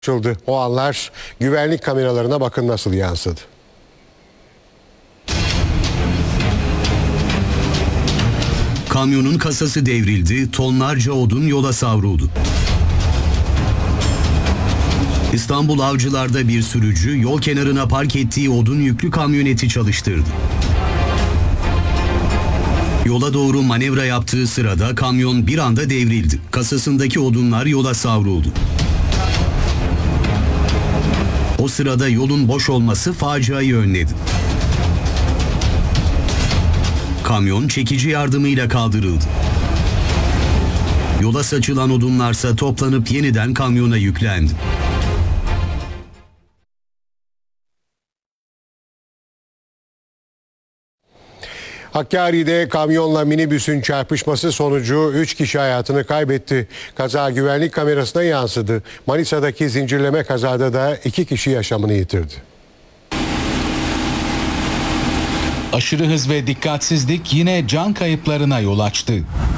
Açıldı. O anlar güvenlik kameralarına bakın nasıl yansıdı. Kamyonun kasası devrildi, tonlarca odun yola savruldu. İstanbul Avcılar'da bir sürücü yol kenarına park ettiği odun yüklü kamyoneti çalıştırdı. Yola doğru manevra yaptığı sırada kamyon bir anda devrildi. Kasasındaki odunlar yola savruldu. O sırada yolun boş olması faciayı önledi. Kamyon çekici yardımıyla kaldırıldı. Yola saçılan odunlarsa toplanıp yeniden kamyona yüklendi. Hakkari'de kamyonla minibüsün çarpışması sonucu 3 kişi hayatını kaybetti. Kaza güvenlik kamerasına yansıdı. Manisa'daki zincirleme kazada da 2 kişi yaşamını yitirdi. Aşırı hız ve dikkatsizlik yine can kayıplarına yol açtı.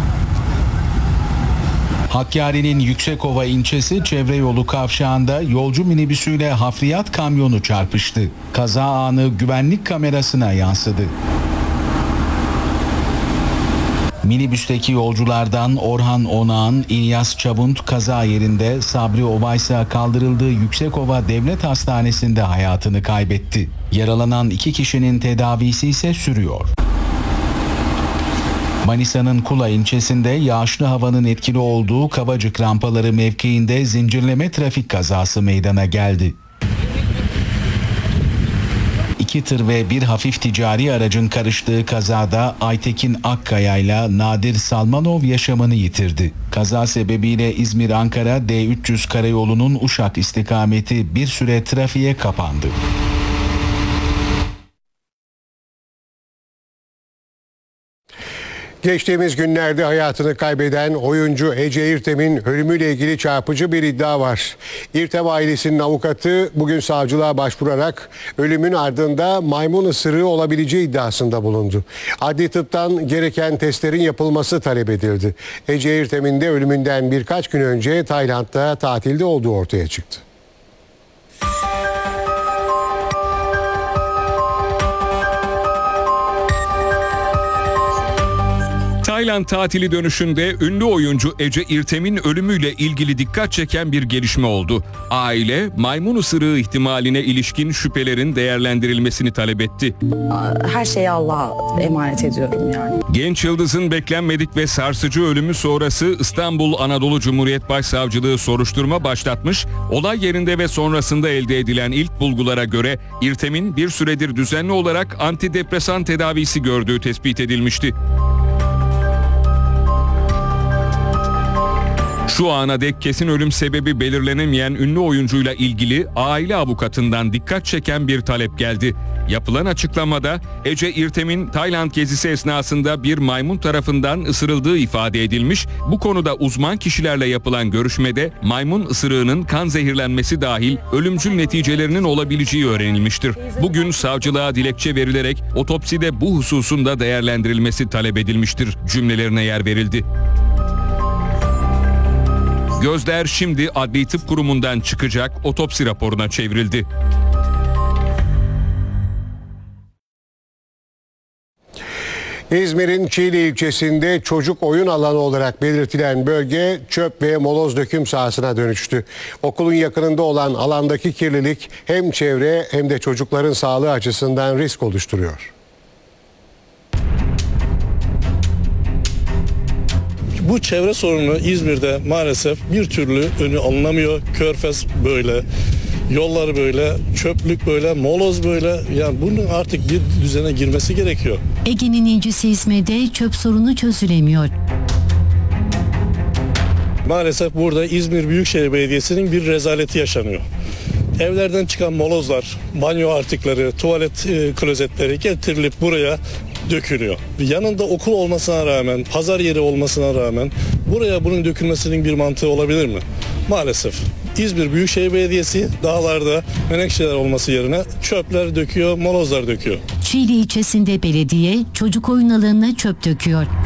Hakkari'nin Yüksekova ilçesi çevre yolu kavşağında yolcu minibüsüyle hafriyat kamyonu çarpıştı. Kaza anı güvenlik kamerasına yansıdı. Minibüsteki yolculardan Orhan Onağan, İlyas Çabunt kaza yerinde, Sabri Obaysa kaldırıldığı Yüksekova Devlet Hastanesi'nde hayatını kaybetti. Yaralanan 2 kişinin tedavisi ise sürüyor. Manisa'nın Kula ilçesinde yağışlı havanın etkili olduğu Kavacık rampaları mevkiinde zincirleme trafik kazası meydana geldi. 2 tır ve bir hafif ticari aracın karıştığı kazada Aytekin Akkaya ile Nadir Salmanov yaşamını yitirdi. Kaza sebebiyle İzmir-Ankara D300 karayolunun Uşak istikameti bir süre trafiğe kapandı. Geçtiğimiz günlerde hayatını kaybeden oyuncu Ece İrtem'in ölümüyle ilgili çarpıcı bir iddia var. İrtem ailesinin avukatı bugün savcılığa başvurarak ölümün ardında maymun ısırığı olabileceği iddiasında bulundu. Adli tıptan gereken testlerin yapılması talep edildi. Ece İrtem'in de ölümünden birkaç gün önce Tayland'da tatilde olduğu ortaya çıktı. Tayland tatili dönüşünde ünlü oyuncu Ece İrtem'in ölümüyle ilgili dikkat çeken bir gelişme oldu. Aile maymun ısırığı ihtimaline ilişkin şüphelerin değerlendirilmesini talep etti. Her şeyi Allah'a emanet ediyorum yani. Genç yıldızın beklenmedik ve sarsıcı ölümü sonrası İstanbul Anadolu Cumhuriyet Başsavcılığı soruşturma başlatmış. Olay yerinde ve sonrasında elde edilen ilk bulgulara göre İrtem'in bir süredir düzenli olarak antidepresan tedavisi gördüğü tespit edilmişti. Şu ana dek kesin ölüm sebebi belirlenemeyen ünlü oyuncuyla ilgili aile avukatından dikkat çeken bir talep geldi. Yapılan açıklamada Ece İrtem'in Tayland gezisi esnasında bir maymun tarafından ısırıldığı ifade edilmiş. Bu konuda uzman kişilerle yapılan görüşmede maymun ısırığının kan zehirlenmesi dahil ölümcül neticelerinin olabileceği öğrenilmiştir. Bugün savcılığa dilekçe verilerek otopside bu hususun da değerlendirilmesi talep edilmiştir cümlelerine yer verildi. Gözler şimdi Adli Tıp Kurumu'ndan çıkacak otopsi raporuna çevrildi. İzmir'in Çiğli ilçesinde çocuk oyun alanı olarak belirtilen bölge çöp ve moloz döküm sahasına dönüştü. Okulun yakınında olan alandaki kirlilik hem çevre hem de çocukların sağlığı açısından risk oluşturuyor. Bu çevre sorunu İzmir'de maalesef bir türlü önü alınamıyor. Körfez böyle, yollar böyle, çöplük böyle, moloz böyle. Yani bunun artık bir düzene girmesi gerekiyor. Ege'nin incisi İzmir'de çöp sorunu çözülemiyor. Maalesef burada İzmir Büyükşehir Belediyesi'nin bir rezaleti yaşanıyor. Evlerden çıkan molozlar, banyo artıkları, tuvalet klozetleri getirilip buraya dökülüyor. Yanında okul olmasına rağmen, pazar yeri olmasına rağmen buraya bunun dökülmesinin bir mantığı olabilir mi? Maalesef. İzmir Büyükşehir Belediyesi dağlarda menekşeler olması yerine çöpler döküyor, molozlar döküyor. Çiğli ilçesinde belediye çocuk oyun alanına çöp döküyor.